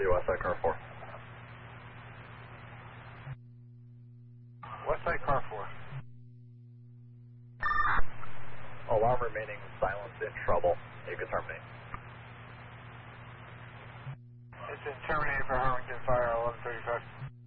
see Westside Car 4. Westside Car 4. Alarm remaining silent in trouble. You can terminate. It's been terminated for Harrington Fire 1135.